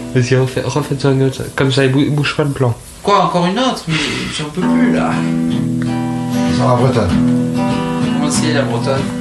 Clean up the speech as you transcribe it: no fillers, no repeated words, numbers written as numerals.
Vas-y, refaites-en une autre. Comme ça, bouge pas le plan. Quoi, encore une autre? Mais j'en peux plus là. Sur la bretonne. Comment c'est la bretonne?